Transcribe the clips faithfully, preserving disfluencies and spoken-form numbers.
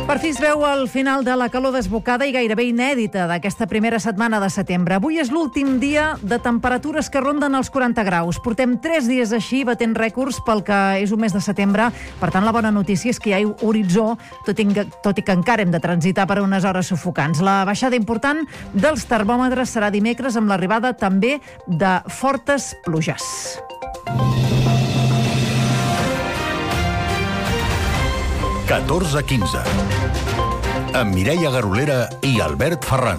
Per fi es veu el final de la calor desbocada i gairebé inèdita d'aquesta primera setmana de setembre. Avui és l'últim dia de temperatures que ronden els quaranta graus. Portem tres dies així batent rècords pel que és un mes de setembre. Per tant, la bona notícia és que hi ha horitzó, tot i, tot i que encara hem de transitar per unes hores sufocants. La baixada important dels termòmetres serà dimecres amb l'arribada també de fortes pluges. catorze quinze. Amb Mireia Garolera i Albert Ferran.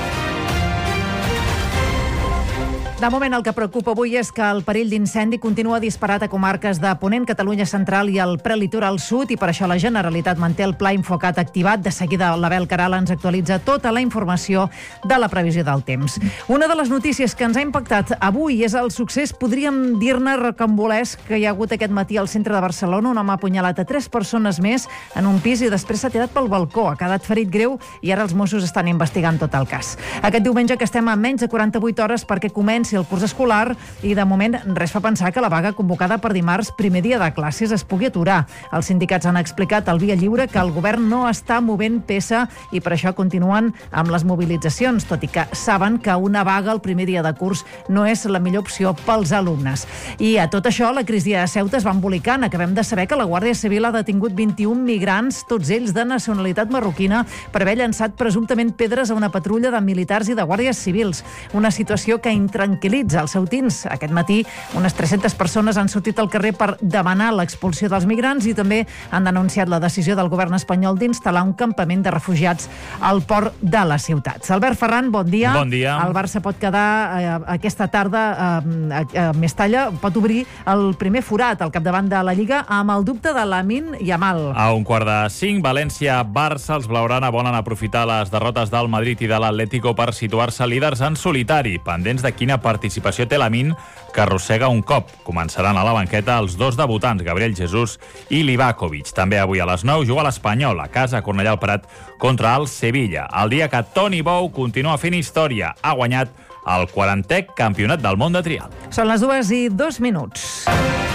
De moment, el que preocupa avui és que el perill d'incendi continua disparat a comarques de Ponent, Catalunya Central i el prelitoral sud, i per això la Generalitat manté el pla Infocat activat. De seguida, l'Abel Caral ens actualitza tota la informació de la previsió del temps. Una de les notícies que ens ha impactat avui és el succés, podríem dir-ne rocambolesc, que hi ha hagut aquest matí al centre de Barcelona. Un home ha apunyalat a tres persones més en un pis i després s'ha tirat pel balcó. Ha quedat ferit greu i ara els Mossos estan investigant tot el cas. Aquest diumenge, que estem a menys de quaranta-vuit hores perquè comenci el curs escolar, i de moment res fa pensar que la vaga convocada per dimarts, primer dia de classes, es pugui aturar. Els sindicats han explicat al Via Lliure que el govern no està movent peça i per això continuen amb les mobilitzacions, tot i que saben que una vaga el primer dia de curs no és la millor opció pels alumnes. I a tot això, la crisi a Ceuta es va embolicant. Acabem de saber que la Guàrdia Civil ha detingut vint-i-un migrants, tots ells de nacionalitat marroquina, per haver llançat presumptament pedres a una patrulla de militars i de guàrdies civils. Una situació que intranquil·litza els ceutins. Aquest matí, unes tres-centes persones han sortit al carrer per demanar l'expulsió dels migrants i també han denunciat la decisió del govern espanyol d'instal·lar un campament de refugiats al port de les ciutats. Albert Ferran, bon dia. Bon dia. El Barça pot quedar eh, aquesta tarda eh, a Mestalla, pot obrir el primer forat al capdavant de la Lliga amb el dubte de Lamine Yamal. A un quart de cinc, València-Barça. Els blaugrana volen aprofitar les derrotes del Madrid i de l'Atlético per situar-se líders en solitari, pendents de quina participació té Lamine, que arrossega un cop. Començaran a la banqueta els dos debutants, Gabriel Jesús i Livakovic. També avui a les nou juga l'Espanyol a casa a Cornellà al Prat contra el Sevilla. El dia que Toni Bou continua fent història. Ha guanyat el quarantè campionat del món de trial. Són les dues i dos minuts.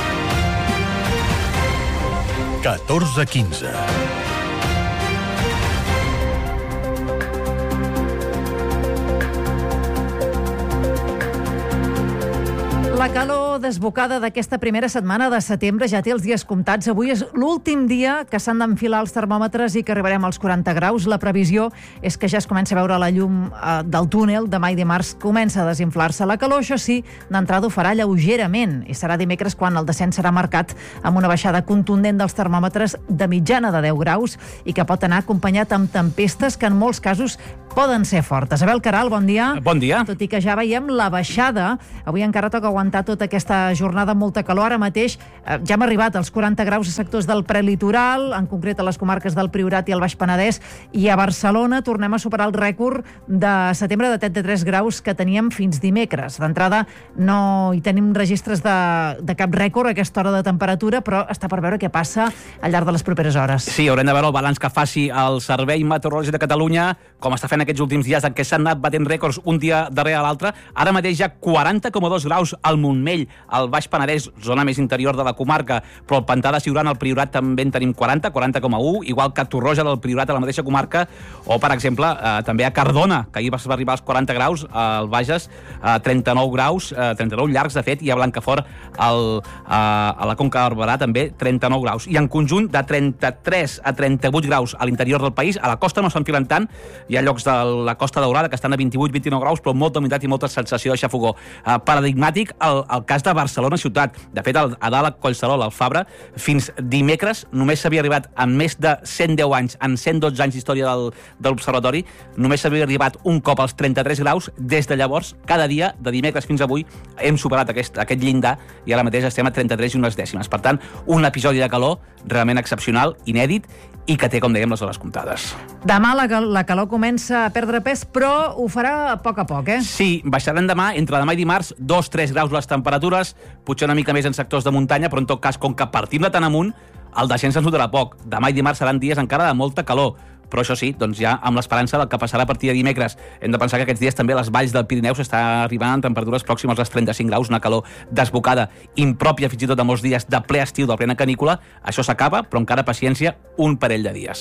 catorze quinze. La calor desbocada d'aquesta primera setmana de setembre ja té els dies comptats. Avui és l'últim dia que s'han d'enfilar els termòmetres i que arribarem als quaranta graus. La previsió és que ja es comença a veure la llum eh, del túnel. Demà i dimarts comença a desinflar-se la calor. Això sí, d'entrada ho farà lleugerament i serà dimecres quan el descens serà marcat amb una baixada contundent dels termòmetres de mitjana de deu graus i que pot anar acompanyat amb tempestes que en molts casos poden ser fortes. Abel Caral, bon dia. Bon dia. Tot i que ja veiem la baixada, avui encara toca aguantar tota aquesta jornada amb molta calor. Ara mateix eh, ja hem arribat als quaranta graus a sectors del prelitoral, en concret a les comarques del Priorat i el Baix Penedès, i a Barcelona tornem a superar el rècord de setembre de trenta tres graus que teníem fins dimecres. D'entrada no hi tenim registres de, de cap rècord a aquesta hora de temperatura, però està per veure què passa al llarg de les properes hores. Sí, haurem de veure el balanç que faci el Servei Meteorològic de Catalunya, com està fent aquests últims dies en què s'han anat batent rècords un dia darrere l'altre. Ara mateix hi ha quaranta coma dos graus al Montmell, al Baix Penedès, zona més interior de la comarca, però el Pantà de Siurana, al Priorat, també en tenim quaranta, quaranta coma un, igual que a Torroja del Priorat, a la mateixa comarca, o, per exemple, eh, també a Cardona, que ahir va arribar als quaranta graus, al Bages, eh, trenta-nou graus, eh, trenta-nou llargs, de fet, i a Blancafort, al, eh, a la Conca de Barberà, també trenta-nou graus. I en conjunt, de trenta-tres a trenta-vuit graus a l'interior del país. A la costa no s'enfilen tant, hi ha llocs de la Costa Daurada que estan a vint-i-vuit vint-i-nou graus, però molta humitat i molta sensació de xafogó. Eh, paradigmàtic el, el cas de Barcelona ciutat. De fet, a dalt a Collserola, al Fabra, fins dimecres només s'havia arribat en més de cent deu anys, en cent dotze anys d'història del, de l'Observatori, només s'havia arribat un cop als trenta-tres graus. Des de llavors, cada dia, de dimecres fins avui, hem superat aquest, aquest llindar i ara mateix estem a trenta-tres i unes dècimes. Per tant, un episodi de calor realment excepcional, inèdit, i que té, com dèiem, les hores comptades. Demà la, la calor comença a perdre pes, però ho farà a poc a poc, eh? Sí, baixaran demà, entre demà i dimarts, dos a tres graus les temperatures, potser una mica més en sectors de muntanya, però en tot cas, com que partim de tan amunt, el descens ens notarà poc. Demà i dimarts seran dies encara de molta calor. Però això sí, doncs ja amb l'esperança del que passarà a partir de dimecres. Hem de pensar que aquests dies també a les valls del Pirineu s'està arribant a temperatures pròximes als trenta-cinc graus, una calor desbocada, impròpia fins i tot de molts dies de ple estiu, de plena canícula. Això s'acaba, però encara paciència, un parell de dies.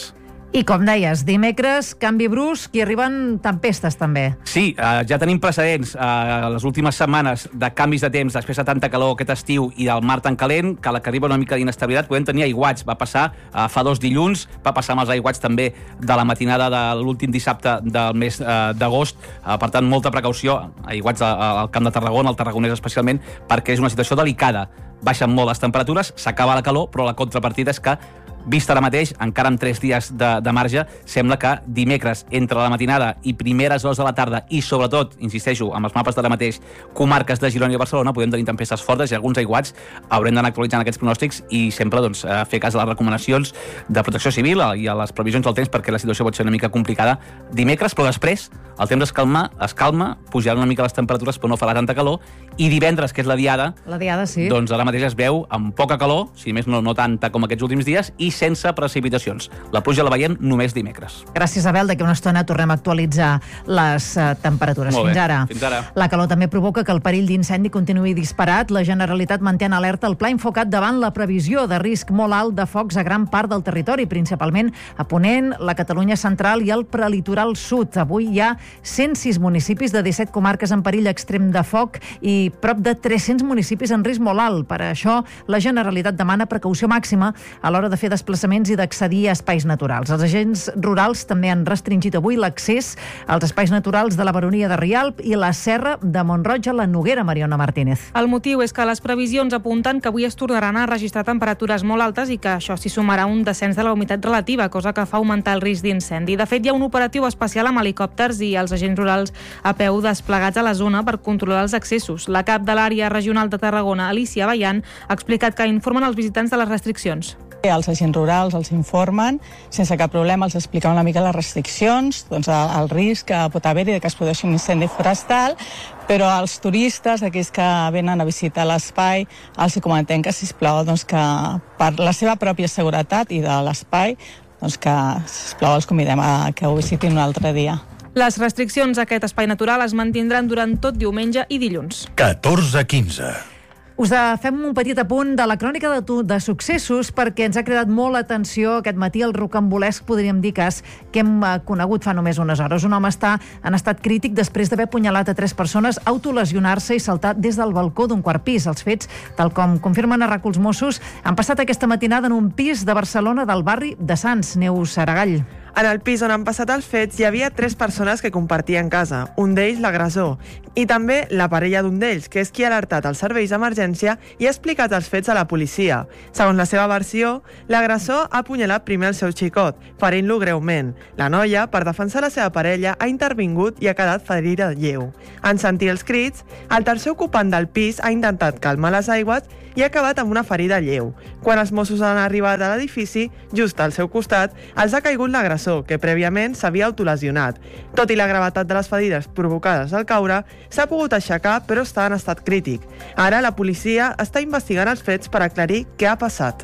I com deies, dimecres, canvi brusc i arriben tempestes també. Sí, eh, ja tenim precedents eh, les últimes setmanes de canvis de temps després de tanta calor aquest estiu i del mar tan calent, que a la que arriba una mica d'inestabilitat podem tenir aiguats. Va passar eh, fa dos dilluns, va passar amb els aiguats també de la matinada de l'últim dissabte del mes eh, d'agost. Eh, per tant, molta precaució, aiguats al Camp de Tarragona, al Tarragonès especialment, perquè és una situació delicada. Baixen molt les temperatures, s'acaba la calor, però la contrapartida és que vist ara mateix, encara amb tres dies de, de marge, sembla que dimecres, entre la matinada i primeres hores de la tarda, i sobretot, insisteixo, amb els mapes d'ara mateix, comarques de Girona i Barcelona, podem tenir tempestes fortes i alguns aiguats. Haurem d'anar actualitzant aquests pronòstics i sempre doncs, fer cas a les recomanacions de Protecció Civil i a les previsions del temps, perquè la situació pot ser una mica complicada dimecres, però després el temps es calma, es calma, pujaran una mica les temperatures, però no farà tanta calor, i divendres, que és la diada, la diada sí. doncs ara mateix es veu amb poca calor, si més no, no tanta com aquests últims dies, i sense precipitacions. La pluja la veiem només dimecres. Gràcies, Abel. D'aquí una estona tornem a actualitzar les uh, temperatures. Molt bé. Fins ara. Fins ara. La calor també provoca que el perill d'incendi continuï disparat. La Generalitat manté en alerta el pla Infocat davant la previsió de risc molt alt de focs a gran part del territori, principalment a Ponent, la Catalunya central i el prelitoral sud. Avui hi ha cent sis municipis de disset comarques en perill extrem de foc i prop de tres-cents municipis en risc molt alt. Per això, la Generalitat demana precaució màxima a l'hora de fer desplaçaments i d'accedir a espais naturals. Els agents rurals també han restringit avui l'accés als espais naturals de la Baronia de Rialp i la Serra de Mont-roig a la Noguera, Mariona Martínez. El motiu és que les previsions apunten que avui es tornaran a registrar temperatures molt altes i que això s'hi sumarà un descens de la humitat relativa, cosa que fa augmentar el risc d'incendi. De fet, hi ha un operatiu especial amb helicòpters i els agents rurals a peu desplegats a la zona per controlar els accessos. La cap de l'àrea regional de Tarragona, Alicia Ballant, ha explicat que informen els visitants de les restriccions. Els agents rurals els informen, sense cap problema els expliquen una mica les restriccions, doncs el, el risc que pot haver-hi que es produeixi un incendi forestal, però als turistes, aquells que venen a visitar l'espai, els hi comentem que, sisplau, doncs que per la seva pròpia seguretat i de l'espai, doncs que, sisplau, els convidem a que ho visitin un altre dia. Les restriccions a aquest espai natural es mantindran durant tot diumenge i dilluns. catorze quinze. Us fem un petit apunt de la crònica de, tu, de successos perquè ens ha cridat molt l'atenció aquest matí el rocambolesc, podríem dir, cas que hem conegut fa només unes hores. Un home està en estat crític després d'haver apunyalat a tres persones, autolesionar-se i saltar des del balcó d'un quart pis. Els fets, tal com confirmen a RAC-u els Mossos, han passat aquesta matinada en un pis de Barcelona del barri de Sants. Neus Aragall. En el pis on han passat els fets hi havia tres persones que compartien casa, un d'ells l'agressor, i també la parella d'un d'ells, que és qui ha alertat els serveis d'emergència i ha explicat els fets a la policia. Segons la seva versió, l'agressor ha apunyalat primer el seu xicot, ferint-lo greument. La noia, per defensar la seva parella, ha intervingut i ha quedat ferida lleu. En sentir els crits, el tercer ocupant del pis ha intentat calmar les aigües i ha acabat amb una ferida lleu. Quan els Mossos han arribat a l'edifici, just al seu costat, els ha caigut l'agressor, que prèviament s'havia autolesionat. Tot i la gravetat de les ferides provocades al caure, s'ha pogut aixecar però està en estat crític. Ara la policia està investigant els fets per aclarir què ha passat.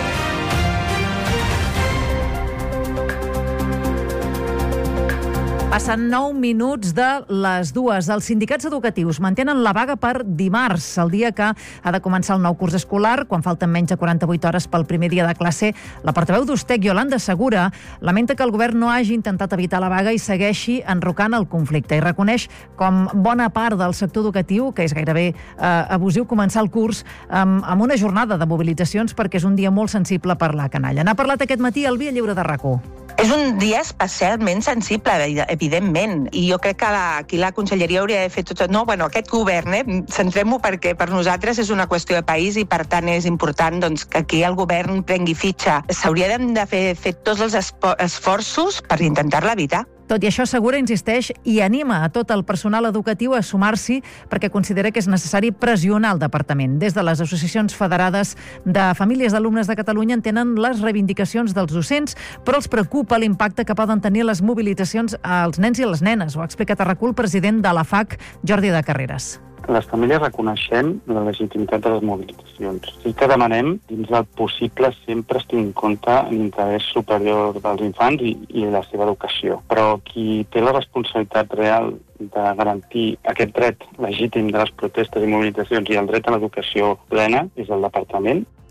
Passen nou minuts de les dues. Els sindicats educatius mantenen la vaga per dimarts, el dia que ha de començar el nou curs escolar, quan falten menys de quaranta-vuit hores pel primer dia de classe. La portaveu d'Ustec, Yolanda Segura, lamenta que el govern no hagi intentat evitar la vaga i segueixi enrocant el conflicte, i reconeix com bona part del sector educatiu que és gairebé eh, abusiu començar el curs amb, amb una jornada de mobilitzacions perquè és un dia molt sensible per la canalla. N'ha parlat aquest matí al Via Lliure de RAC-u. És un dia especialment sensible, evidentment, i jo crec que la, aquí la Conselleria hauria de fer tot... No, bueno, aquest govern, eh, centrem-ho perquè per nosaltres és una qüestió de país i per tant és important doncs, que aquí el govern prengui fitxa. S'hauria de fer, fer tots els esforços per intentar-la evitar. Tot i això, Segura insisteix i anima a tot el personal educatiu a sumar-s'hi perquè considera que és necessari pressionar el departament. Des de les associacions federades de famílies d'alumnes de Catalunya entenen les reivindicacions dels docents, però els preocupa l'impacte que poden tenir les mobilitzacions als nens i les nenes. Ho ha explicat a RAC-u el president de la F A C, Jordi de Carreras. Les famílies reconeixem la legitimitat de les mobilitzacions. Sí que demanem, dins del possible, sempre es tingui en compte l'interès superior dels infants i, i la seva educació. Però qui té la responsabilitat real de garantir aquest dret legítim de les protestes i mobilitzacions i el dret a l'educació plena és el departament.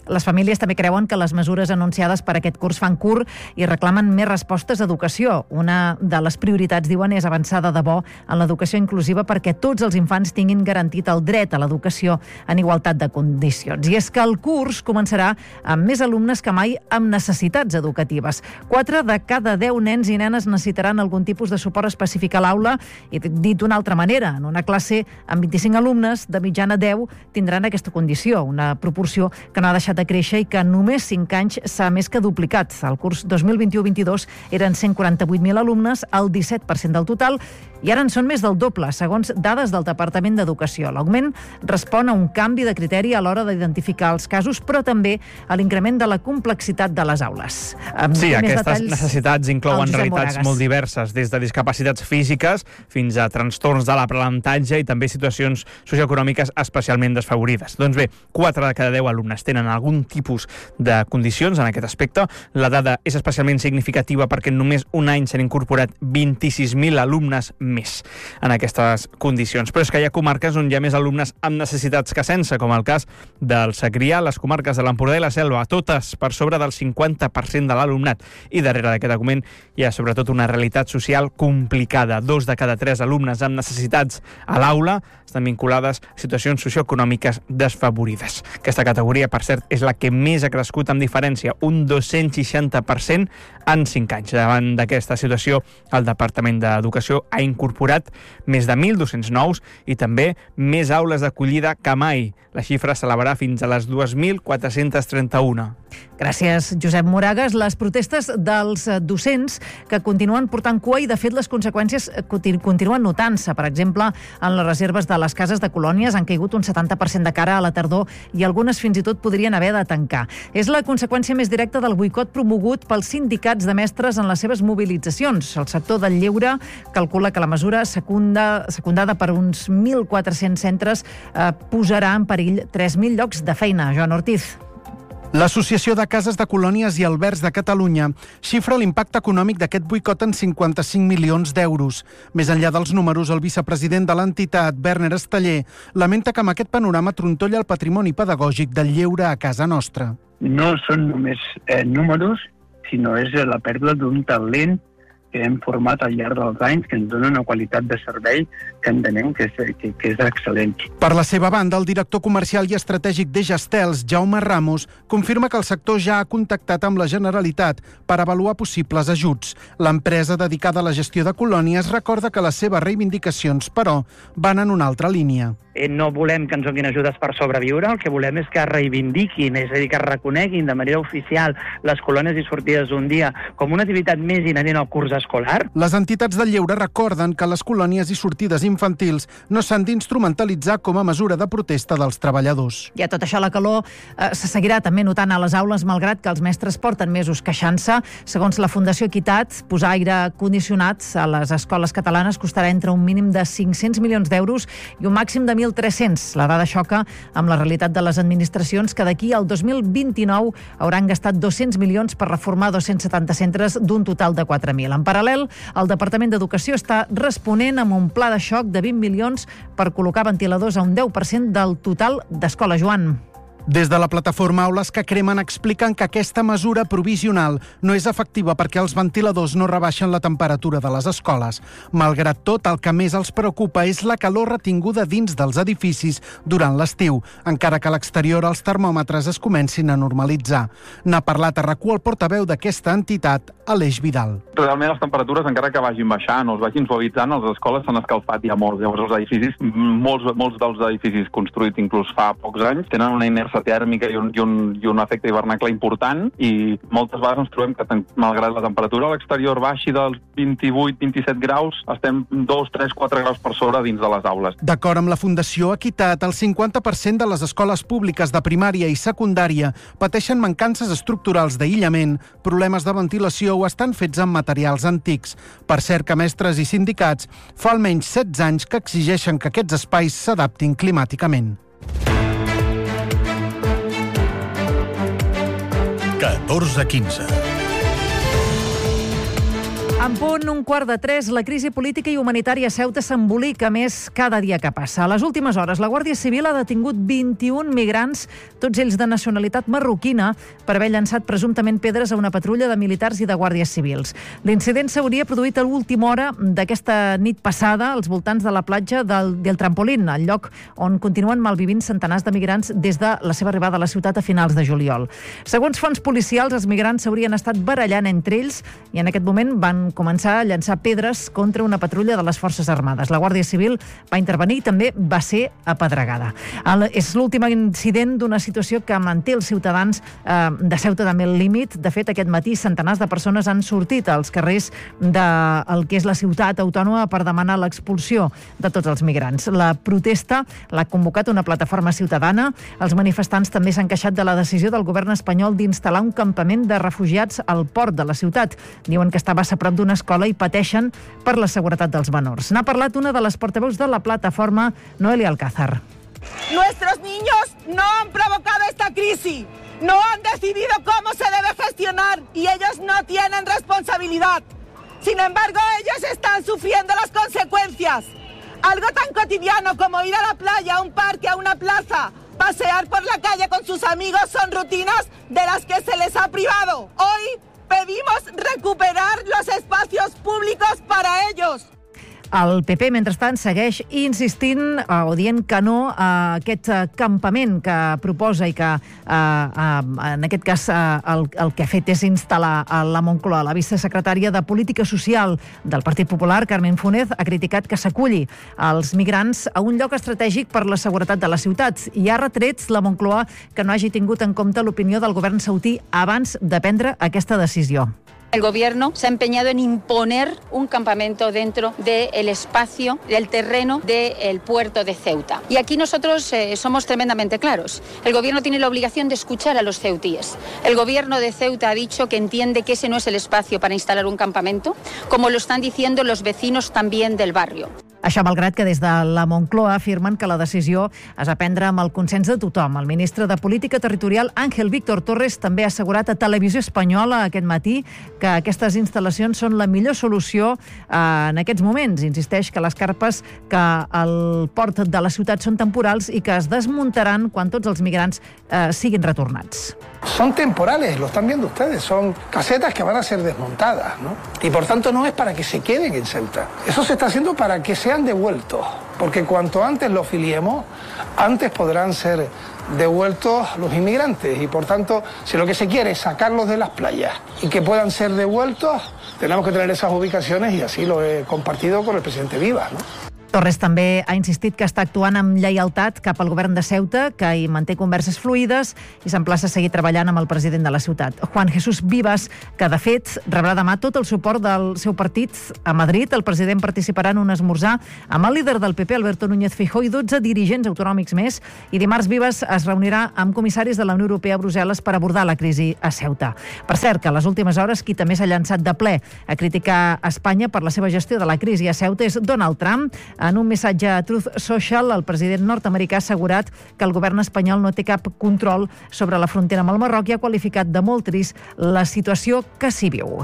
Les famílies també creuen que les mesures anunciades per aquest curs fan curt i reclamen més respostes a educació. Una de les prioritats, diuen, és avançar de debò en l'educació inclusiva perquè tots els infants tinguin garantit el dret a l'educació en igualtat de condicions. I és que el curs començarà amb més alumnes que mai amb necessitats educatives. Quatre de cada deu nens i nenes necessitaran algun tipus de suport específic a l'aula i, dit d'una altra manera, en una classe amb vint-i-cinc alumnes, de mitjana deu tindran aquesta condició, una proporció que no ha deixat de créixer i que en només cinc anys s'ha més que duplicat. El curs dos mil vint-i-u vint-i-dos eren cent quaranta-vuit mil alumnes, el disset per cent del total, i ara en són més del doble, segons dades del Departament d'Educació. L'augment respon a un canvi de criteri a l'hora d'identificar els casos, però també a l'increment de la complexitat de les aules. Amb sí, aquestes detalls, necessitats inclouen realitats Moragas. Molt diverses, des de discapacitats físiques fins a trastorns de l'aprenentatge i també situacions socioeconòmiques especialment desfavorides. Doncs bé, quatre de cada deu alumnes tenen algun tipus de condicions en aquest aspecte. La dada és especialment significativa perquè en només un any s'han incorporat vint-i-sis mil alumnes més en aquestes condicions. Però és que hi ha comarques on hi ha més alumnes amb necessitats que sense, com el cas del Segrià, les comarques de l'Empordà i la Selva, totes per sobre del cinquanta per cent de l'alumnat. I darrere d'aquest augment hi ha sobretot una realitat social complicada. Dos de cada tres alumnes amb necessitats a l'aula estan vinculades a situacions socioeconòmiques desfavorides. Aquesta categoria, per cert, és la que més ha crescut amb diferència, un dos-cents seixanta per cent en cinc anys. Davant d'aquesta situació, el Departament d'Educació ha incorporat més de mil dos-cents nous i també més aules d'acollida que mai. La xifra s'elevarà fins a les dos mil quatre-cents trenta-u. Gràcies, Josep Moragas. Les protestes dels docents que continuen portant cua i, de fet, les conseqüències continuen notant-se. Per exemple, en les reserves de les cases de colònies han caigut un setanta per cent de cara a la tardor i algunes fins i tot podrien haver de tancar. És la conseqüència més directa del boicot promogut pels sindicats de mestres en les seves mobilitzacions. El sector del lleure calcula que la mesura secunda, secundada per uns mil quatre-cents centres eh, posarà en perill tres mil llocs de feina. Joan Ortiz. L'Associació de Cases de Colònies i Albergs de Catalunya xifra l'impacte econòmic d'aquest boicot en cinquanta-cinc milions d'euros. Més enllà dels números, el vicepresident de l'entitat, Werner Esteller, lamenta que amb aquest panorama trontolla el patrimoni pedagògic del lleure a casa nostra. No són només eh, números, sinó és la pèrdua d'un talent que hem format al llarg dels anys, que ens dona una qualitat de servei que entenem que és, que, que és excel·lent. Per la seva banda, el director comercial i estratègic de Gestels, Jaume Ramos, confirma que el sector ja ha contactat amb la Generalitat per avaluar possibles ajuts. L'empresa dedicada a la gestió de colònies recorda que les seves reivindicacions, però, van en una altra línia. No volem que ens donin ajudes per sobreviure, el que volem és que reivindiquin, és a dir, que reconeguin de manera oficial les colònies i sortides d'un dia com una activitat més inherent al curs escolar. Les entitats del lleure recorden que les colònies i sortides infantils no s'han d'instrumentalitzar com a mesura de protesta dels treballadors. I a tot això la calor eh, se seguirà també notant a les aules, malgrat que els mestres porten mesos queixant-se. Segons la Fundació Equitat, posar aire condicionat a les escoles catalanes costarà entre un mínim de cinc-cents milions d'euros i un màxim de mil tres-cents. La dada xoca amb la realitat de les administracions que d'aquí al dos mil vint-i-nou hauran gastat dos-cents milions per reformar dos-cents setanta centres d'un total de quatre mil. En paral·lel, el Departament d'Educació està responent amb un pla de xoc de vint milions per col·locar ventiladors a un deu per cent del total d'escola. Joan. Des de la plataforma Aules que Cremen expliquen que aquesta mesura provisional no és efectiva perquè els ventiladors no rebaixen la temperatura de les escoles. Malgrat tot, el que més els preocupa és la calor retinguda dins dels edificis durant l'estiu, encara que a l'exterior els termòmetres es comencin a normalitzar. N'ha parlat a RAC u el portaveu d'aquesta entitat, Aleix Vidal. Realment les temperatures, encara que vagin baixant o es vagin suavitzant, les escoles s'han escalfat ja molt. Llavors els edificis, molts, molts dels edificis construïts inclús fa pocs anys, tenen una inèrcia tèrmica i un, i, un, i un efecte hivernacle important i moltes vegades ens trobem que, malgrat la temperatura a l'exterior baixi dels vint-i-vuit a vint-i-set graus, estem dos, tres, quatre graus per sobre dins de les aules. D'acord amb la Fundació Equitat, el cinquanta per cent de les escoles públiques de primària i secundària pateixen mancances estructurals d'aïllament, problemes de ventilació o estan fets amb materials antics. Per cert que mestres i sindicats fa almenys setze anys que exigeixen que aquests espais s'adaptin climàticament. catorze quinze. En punt, un quart de tres, la crisi política i humanitària a Ceuta s'embolica més cada dia que passa. A les últimes hores, la Guàrdia Civil ha detingut vint-i-un migrants, tots ells de nacionalitat marroquina, per haver llançat presumptament pedres a una patrulla de militars i de guàrdies civils. L'incident s'hauria produït a l'última hora d'aquesta nit passada als voltants de la platja del, del Trampolín, el lloc on continuen malvivint centenars de migrants des de la seva arribada a la ciutat a finals de juliol. Segons fonts policials, els migrants s'haurien estat barallant entre ells i en aquest moment van començar a llançar pedres contra una patrulla de les Forces Armades. La Guàrdia Civil va intervenir i també va ser apedregada. El, és l'últim incident d'una situació que manté els ciutadans eh, de Ceuta també al límit. De fet, aquest matí centenars de persones han sortit als carrers del que és la ciutat autònoma per demanar l'expulsió de tots els migrants. La protesta l'ha convocat una plataforma ciutadana. Els manifestants també s'han queixat de la decisió del govern espanyol d'instal·lar un campament de refugiats al port de la ciutat. Diuen que està massa prop d'una escola i pateixen per la seguretat dels menors. N'ha parlat una de les portaveus de la plataforma, Noelia Alcázar. Nuestros niños no han provocado esta crisis, no han decidido cómo se debe gestionar y ellos no tienen responsabilidad. Sin embargo, ellos están sufriendo las consecuencias. Algo tan cotidiano como ir a la playa, a un parque, a una plaza, pasear por la calle con sus amigos son rutinas de las que se les ha privado. Hoy pedimos recuperar los espacios públicos para ellos. El P P, mentrestant, segueix insistint eh, o dient que no a aquest eh, campament que proposa i que, eh, eh, en aquest cas, eh, el, el que ha fet és instal·lar a la Moncloa. La vicesecretària de Política Social del Partit Popular, Carmen Funes, ha criticat que s'aculli els migrants a un lloc estratègic per la seguretat de la ciutat i ha retret la Moncloa que no hagi tingut en compte l'opinió del govern saudí abans de prendre aquesta decisió. El gobierno se ha empeñado en imponer un campamento dentro del espacio, del terreno del puerto de Ceuta. Y aquí nosotros eh, somos tremendamente claros. El gobierno tiene la obligación de escuchar a los ceutíes. El gobierno de Ceuta ha dicho que entiende que ese no es el espacio para instalar un campamento, como lo están diciendo los vecinos también del barrio. Això malgrat que des de la Moncloa afirmen que la decisió es va prendre amb el consens de tothom. El ministre de Política Territorial, Ángel Víctor Torres, també ha assegurat a Televisió Espanyola aquest matí que aquestes instal·lacions són la millor solució eh, en aquests moments. Insisteix que les carpes que al port de la ciutat són temporals i que es desmuntaran quan tots els migrants eh, siguin retornats. Son temporales, lo están viendo ustedes, son casetas que van a ser desmontadas, ¿no? Y por tanto no es para que se queden en Ceuta. Eso se está haciendo para que sean devueltos, porque cuanto antes los filiemos, antes podrán ser devueltos los inmigrantes y por tanto, si lo que se quiere es sacarlos de las playas y que puedan ser devueltos, tenemos que tener esas ubicaciones y así lo he compartido con el presidente Vivas, ¿no? Torres també ha insistit que està actuant amb lleialtat cap al govern de Ceuta, que hi manté converses fluides i s'emplaça a seguir treballant amb el president de la ciutat, Juan Jesús Vivas, que de fet rebrà demà tot el suport del seu partit a Madrid. El president participarà en un esmorzar amb el líder del P P, Alberto Núñez Feijóo, i dotze dirigents autonòmics més, i dimarts Vivas es reunirà amb comissaris de la Unió Europea a Brussel·les per abordar la crisi a Ceuta. Per cert, que a les últimes hores qui també s'ha llançat de ple a criticar Espanya per la seva gestió de la crisi a Ceuta és Donald Trump. En un missatge a Truth Social, el president nord-americà ha assegurat que el govern espanyol no té cap control sobre la frontera amb el Marroc i ha qualificat de molt trist la situació que s'hi viu.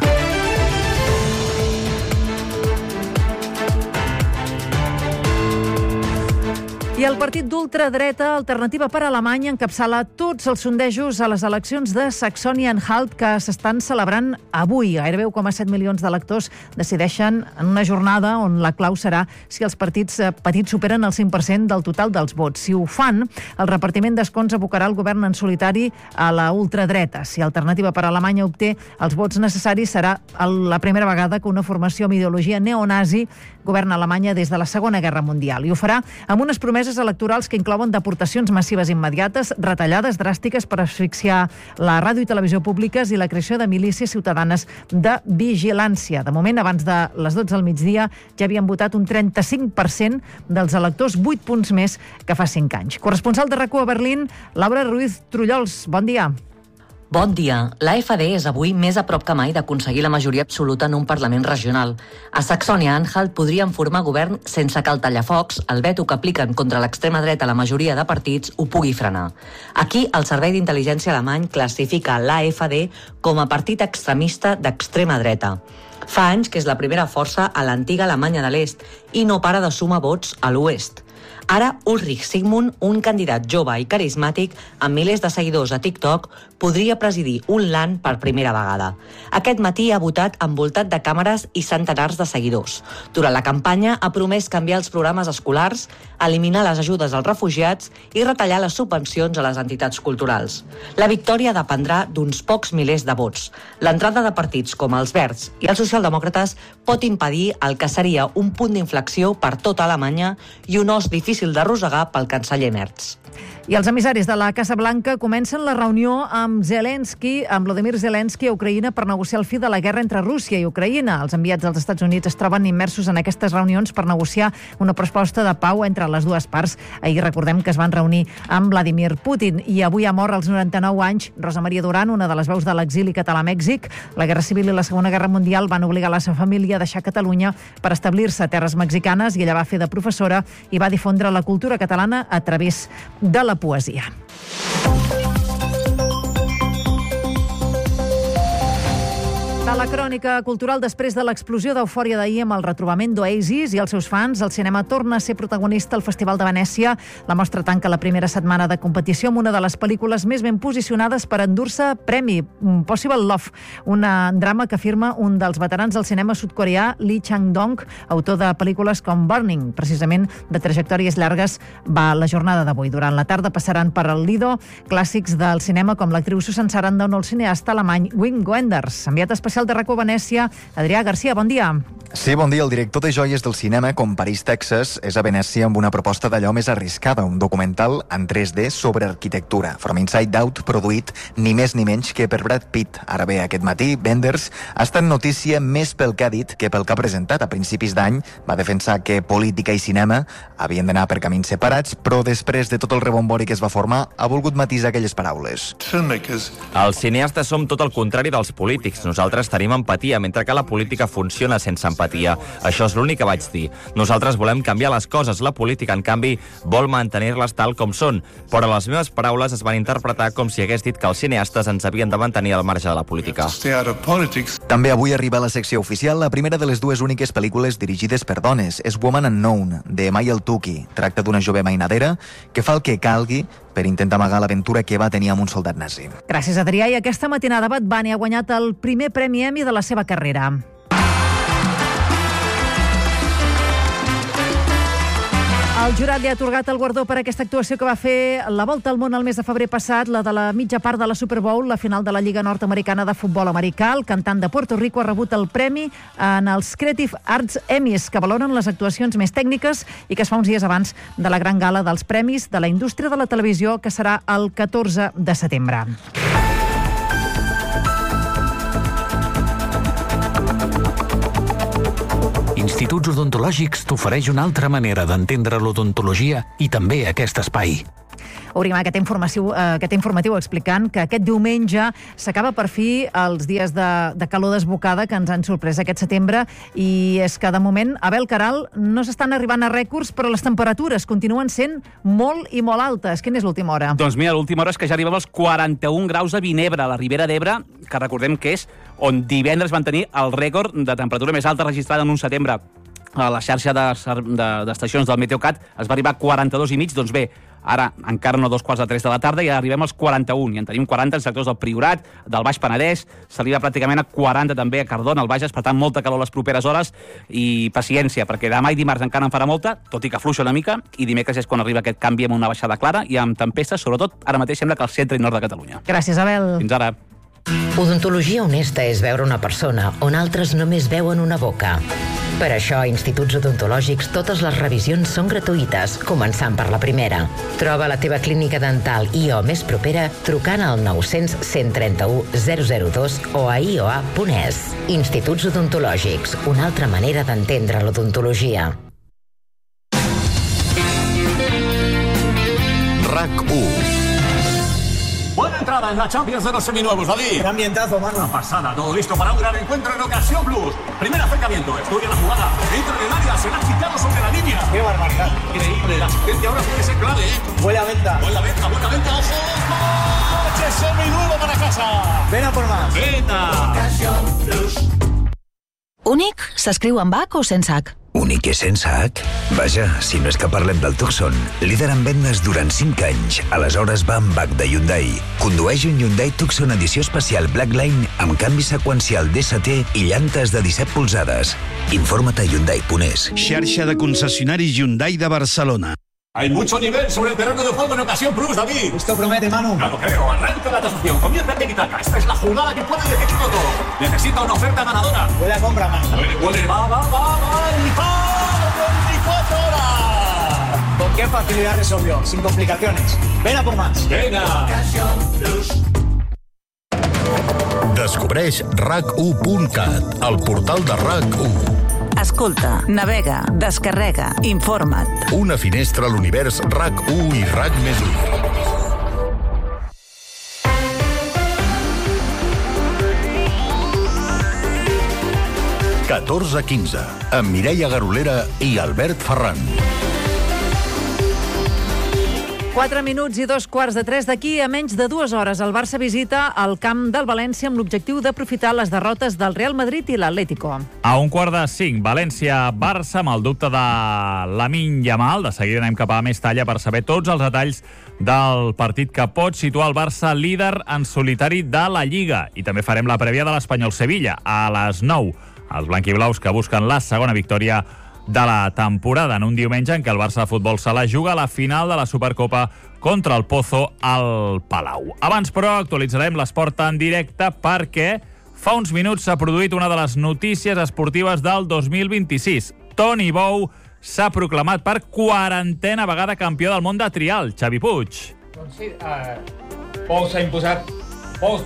I el partit d'ultradreta Alternativa per Alemanya encapçala tots els sondejos a les eleccions de Saxònia-Anhalt que s'estan celebrant avui. Gairebé u coma set milions d'electors decideixen en una jornada on la clau serà si els partits petits superen el cinc per cent del total dels vots. Si ho fan, el repartiment d'escons abocarà el govern en solitari a la ultradreta. Si Alternativa per Alemanya obté els vots necessaris, serà la primera vegada que una formació amb ideologia neonazi governa Alemanya des de la Segona Guerra Mundial. I ho farà amb unes promeses electorals que inclouen deportacions massives immediates, retallades dràstiques per asfixiar la ràdio i televisió públiques i la creació de milícies ciutadanes de vigilància. De moment, abans de les dotze del migdia, ja havien votat un trenta-cinc per cent dels electors, vuit punts més que fa cinc anys. Corresponsal de RAC u a Berlín, Laura Ruiz Trullols, bon dia. Bon dia. L'A F D és avui més a prop que mai d'aconseguir la majoria absoluta en un Parlament regional. A Saxònia-Anhalt podrien formar govern sense que el tallafocs, el veto que apliquen contra l'extrema dreta a la majoria de partits, ho pugui frenar. Aquí, el Servei d'Intel·ligència alemany classifica l'A F D com a partit extremista d'extrema dreta. Fa anys que és la primera força a l'antiga Alemanya de l'Est i no para de sumar vots a l'oest. Ara, Ulrich Sigmund, un candidat jove i carismàtic amb milers de seguidors a TikTok, podria presidir un land per primera vegada. Aquest matí ha votat envoltat de càmeres i centenars de seguidors. Durant la campanya ha promès canviar els programes escolars, eliminar les ajudes als refugiats i retallar les subvencions a les entitats culturals. La victòria dependrà d'uns pocs milers de vots. L'entrada de partits com els Verds i els socialdemòcrates pot impedir el que seria un punt d'inflexió per tota Alemanya i un os difícil d'arrossegar pel canceller Merz. I els emissaris de la Casa Blanca comencen la reunió amb Zelensky, amb Volodymyr Zelensky a Ucraïna per negociar el fi de la guerra entre Rússia i Ucraïna. Els enviats dels Estats Units es troben immersos en aquestes reunions per negociar una proposta de pau entre les dues parts. Ahir recordem que es van reunir amb Vladimir Putin i avui ha mort als noranta-nou anys Rosa Maria Duran, una de les veus de l'exili català a Mèxic. La Guerra Civil i la Segona Guerra Mundial van obligar la seva família a deixar Catalunya per establir-se a terres mexicanes i ella va fer de professora i va difondre la cultura catalana a través de la poesia. De la crònica cultural, després de l'explosió d'eufòria d'ahir amb el retrobament d'Oasis i els seus fans, el cinema torna a ser protagonista al Festival de Venècia. La mostra tanca la primera setmana de competició amb una de les pel·lícules més ben posicionades per endur-se premi, Possible Love, un drama que afirma un dels veterans del cinema sud-coreà, Lee Chang-dong, autor de pel·lícules com Burning. Precisament de trajectòries llargues va la jornada d'avui. Durant la tarda passaran per al Lido clàssics del cinema com l'actriu Susan Sarandon o el cineasta alemany Wim Wenders. Enviat especial de RAC u Venècia, Adrià Garcia, bon dia. Sí, bon dia. El director de joies del cinema, com París, Texas, és a Venècia amb una proposta d'allò més arriscada, un documental en tres D sobre arquitectura. From Inside Out, produït ni més ni menys que per Brad Pitt. Ara bé, aquest matí, Wenders ha estat notícia més pel que ha dit que pel que ha presentat. A principis d'any va defensar que política i cinema havien d'anar per camins separats, però després de tot el rebombori que es va formar, ha volgut matisar aquelles paraules. Els cineastes som tot el contrari dels polítics. Nosaltres tenim empatia, mentre que la política funciona sense empatia. Això és l'únic que vaig dir. Nosaltres volem canviar les coses. La política, en canvi, vol mantenir-les tal com són. Però les meves paraules es van interpretar com si hagués dit que els cineastes ens havien de mantenir al marge de la política. També avui arriba a la secció oficial la primera de les dues úniques pel·lícules dirigides per dones. És Woman Unknown, de Maya Tuki. Tracta d'una jove mainadera que fa el que calgui per intentar amagar l'aventura que va tenir amb un soldat nazi. Gràcies, Adrià. I aquesta matinada Bad Bunny ha guanyat el primer premi Emmy de la seva carrera. El jurat li ha atorgat el guardó per aquesta actuació que va fer la volta al món el mes de febrer passat, la de la mitja part de la Super Bowl, la final de la Lliga Nord-Americana de Futbol Americà. El cantant de Puerto Rico ha rebut el premi en els Creative Arts Emmys, que valoren les actuacions més tècniques i que es fa uns dies abans de la gran gala dels premis de la indústria de la televisió, que serà el catorze de setembre. Instituts Odontològics t'ofereix una altra manera d'entendre l'odontologia i també aquest espai. Obrim aquest informatiu, aquest informatiu explicant que aquest diumenge s'acaba per fi els dies de, de calor desbocada que ens han sorprès aquest setembre, i és que de moment a Belcaral no s'estan arribant a rècords, però les temperatures continuen sent molt i molt altes. Quina és l'última hora? Doncs mira, l'última hora és que ja arribem als quaranta-un graus a Vinebre, a la Ribera d'Ebre, que recordem que és on divendres van tenir el rècord de temperatura més alta registrada en un setembre. A la xarxa d'estacions del Meteocat es va arribar a quaranta-dos i mig, doncs bé, ara encara no dos quarts de tres de la tarda i ja arribem als quaranta-un, i en tenim quaranta en sectors del Priorat, del Baix Penedès, s'arriba pràcticament a quaranta també a Cardona, al Bages, per tant molta calor les properes hores, i paciència, perquè demà i dimarts encara en farà molta, tot i que afluixa una mica, i dimecres és quan arriba aquest canvi amb una baixada clara i amb tempestes, sobretot ara mateix sembla que al centre i nord de Catalunya. Gràcies, Abel. Fins ara. Odontologia honesta és veure una persona on altres només veuen una boca. Per això, a Instituts Odontològics, totes les revisions són gratuïtes, començant per la primera. Troba la teva clínica dental I O més propera trucant al nou cents, cent trenta-u, zero zero dos o a i o a punt es. Instituts Odontològics, una altra manera d'entendre l'odontologia. RAC u. Buena entrada en la Champions de los seminuevos, David. Qué ambientazo, mano. Una pasada, todo listo para un gran encuentro en Ocasión Plus. Primer acercamiento, estudia la jugada, entra en el área, se la ha quitado sobre la línea. Qué barbaridad. Increíble, la asistencia ahora puede ser clave, ¿eh? Buena venta. Buena venta, buena venta, ojo. Coche seminuevo para casa. Ven a por más. Venta. Ocasión Plus. Únic s'escriu amb H o sense H? Únic és sense H? Vaja, si no és que parlem del Tucson, líder en vendes durant cinc anys. Aleshores va amb H de Hyundai. Condueix un Hyundai Tucson edició especial Blackline amb canvi seqüencial D S T i llantes de disset polzades. Informa't a Hyundai punt es. Xarxa de concessionaris Hyundai de Barcelona. Hay mucho nivel sobre el terreno de juego en Ocasión Plus, David. Esto promete, Manu. No lo creo. Arranca la tasación. Comienza el Tiki-Taka. Esta es la jugada que puede decidirlo todo. Necesita una oferta ganadora. Huele a compra, Manu. Huele, huele. Va, va, va, va. Y va. veinticuatro horas. ¿Con qué facilidad resolvió? Sin complicaciones. Ven a por más. Venga. Ocasión Plus. Descobreix rac u punt cat, el portal de RAC u. Escolta, navega, descarrega, informa't. Una finestra a l'univers RAC u i RAC més u. catorze quinze, amb Mireia Garolera i Albert Ferran. quatre minuts i dos quarts de tres. D'aquí a menys de dues hores el Barça visita el camp del València amb l'objectiu d'aprofitar les derrotes del Real Madrid i l'Atlético. A un quart de cinc, València-Barça amb el dubte de Lamine Yamal. De seguida anem cap a més talla per saber tots els detalls del partit que pot situar el Barça líder en solitari de la Lliga. I també farem la prèvia de l'Espanyol-Sevilla a les nou. Els blanquiblaus que busquen la segona victòria de la temporada en un diumenge en què el Barça de futbol sala juga a la final de la Supercopa contra el Pozo al Palau. Abans, però, actualitzarem l'esport en directe perquè fa uns minuts s'ha produït una de les notícies esportives del dos mil vint-i-sis. Toni Bou s'ha proclamat per quarantena vegada campió del món de trial. Xavi Puig. Doncs sí, uh, Bou s'ha imposat... Bou...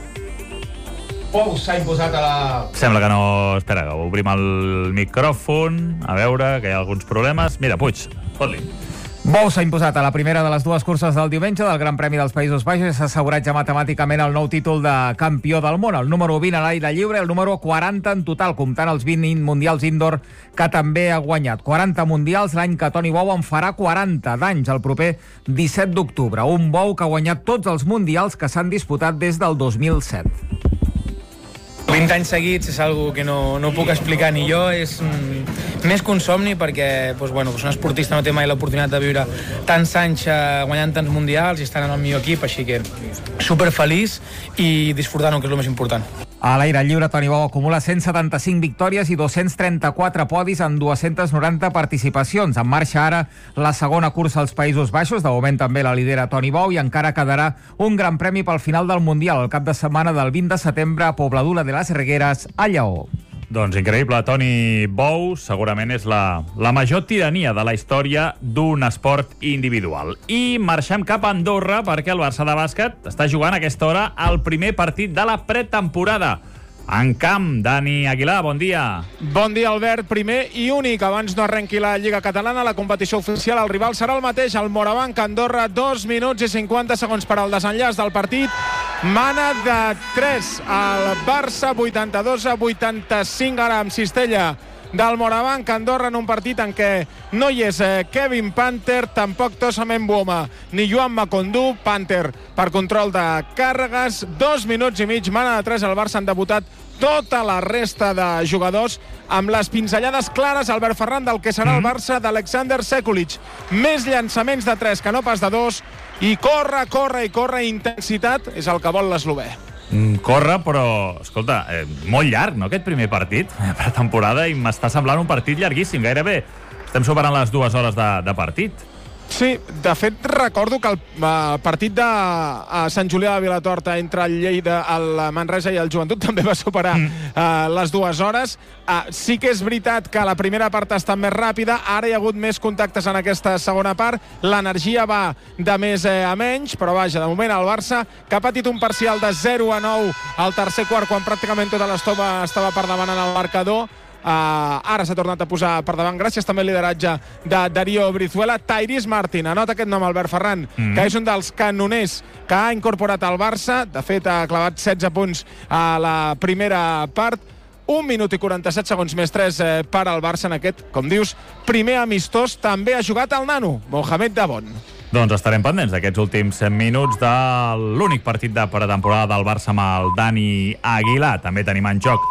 Pou s'ha imposat a la... Sembla que no... Espera, que obrim el micròfon, a veure, que hi ha alguns problemes. Mira, Puig, fot-li. Bou s'ha imposat a la primera de les dues curses del diumenge del Gran Premi dels Països Baixos i s'ha assegurat ja matemàticament el nou títol de campió del món, el número vint a l'aire lliure i el número quaranta en total, comptant els vint mundials indoor que també ha guanyat. quaranta mundials l'any que Toni Bou en farà quaranta d'anys, el proper disset d'octubre. Un Bou que ha guanyat tots els mundials que s'han disputat des del dos mil set. vint anys seguits és algo que no, no puc explicar ni jo, és mm, més que un somni perquè doncs, bueno, un esportista no té mai l'oportunitat de viure tants anys eh, guanyant tants mundials i estant en el millor equip, així que superfeliç i disfrutant-ho, que és el més important. A l'aire lliure, Toni Bou acumula cent setanta-cinc victòries i dos-cents trenta-quatre podis en dues-centes noranta participacions. En marxa ara la segona cursa als Països Baixos, de moment també la lidera Toni Bou i encara quedarà un gran premi pel final del Mundial, el cap de setmana del vint de setembre a Pobladura de les Regueres, a Lleó. Doncs increïble, Toni Bou segurament és la, la major tirania de la història d'un esport individual. I marxem cap a Andorra perquè el Barça de bàsquet està jugant a aquesta hora el primer partit de la pretemporada. En camp, Dani Aguilar, bon dia. Bon dia, Albert. Primer i únic, abans no arrenqui la Lliga Catalana, la competició oficial, el rival serà el mateix, el Morabanc Andorra, dos minuts i cinquanta segons per al desenllaç del partit. Mana de tres al Barça, vuitanta-dos a vuitanta-cinc, ara amb cistella del Morabanc Andorra en un partit en què no hi és eh, Kevin Panther, tampoc Tosa Membuoma ni Joan Macondú. Panther per control de càrregues, dos minuts i mig, mana de tres al Barça. Han debutat tota la resta de jugadors amb les pinzellades clares, Albert Ferran, del que serà el Barça d'Alexander Sekulic. Més llançaments de tres que no pas de dos i corre, corre i corre, intensitat és el que vol l'eslovè. Corre, però, escolta, eh, molt llarg, no, aquest primer partit per temporada, i m'està semblant un partit llarguíssim, gairebé estem superant les dues hores de, de partit. Sí, de fet recordo que el uh, partit de uh, Sant Julià de Vilatorta entre el Lleida, el Manresa i el Joventut també va superar mm. uh, les dues hores. Uh, sí que és veritat que la primera part ha estat més ràpida, ara hi ha hagut més contactes en aquesta segona part, l'energia va de més eh, a menys, però vaja, de moment el Barça, que ha patit un parcial de zero a nou al tercer quart, quan pràcticament tota l'estona estava per davant en el marcador. Uh, ara s'ha tornat a posar per davant gràcies també al lideratge de Darío Brizuela. Tyrese Martin, anota aquest nom, Albert Ferran, mm. que és un dels canoners que ha incorporat al Barça. De fet ha clavat setze punts a la primera part. Un minut i quaranta-set segons més tres eh, per al Barça en aquest, com dius, primer amistós. També ha jugat el nano, Mohamed Dabon. Doncs estarem pendents d'aquests últims minuts de l'únic partit de pretemporada del Barça amb el Dani Aguilar. També tenim en joc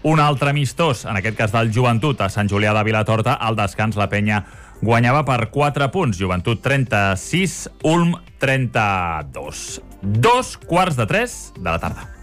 Un altre amistós, en aquest cas del Joventut, a Sant Julià de Vilatorta. Al descans, la penya guanyava per quatre punts. Joventut trenta-sis, Ulm trenta-dos. Dos quarts de tres de la tarda.